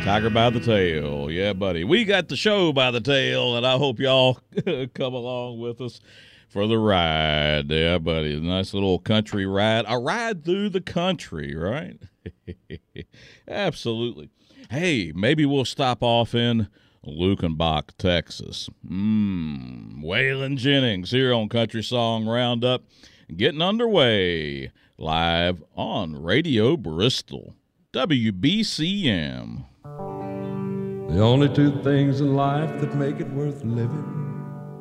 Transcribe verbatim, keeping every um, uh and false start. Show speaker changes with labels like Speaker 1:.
Speaker 1: Tiger by the tail. Yeah, buddy. We got the show by the tail, and I hope y'all come along with us for the ride. Yeah, buddy. A nice little country ride. A ride through the country, right? Absolutely. Hey, maybe we'll stop off in Lukenbach, Texas. Mmm. Waylon Jennings here on Country Song Roundup, getting underway live on Radio Bristol, W B C M.
Speaker 2: The only two things in life that make it worth living